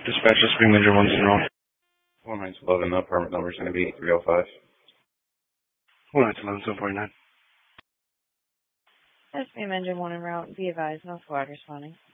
Dispatch to Spring Major 1 Road. 1911, the permit number is going to be 305. 1911, 749. That's Spring Major 1 en route. Be advised, no squad responding.